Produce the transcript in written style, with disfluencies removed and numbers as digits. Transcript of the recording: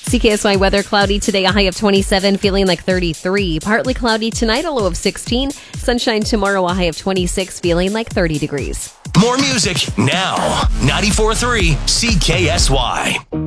CKSY weather, cloudy today, a high of 27, feeling like 33. Partly cloudy tonight, a low of 16. Sunshine tomorrow, a high of 26, feeling like 30 degrees. More music now. 94.3 CKSY.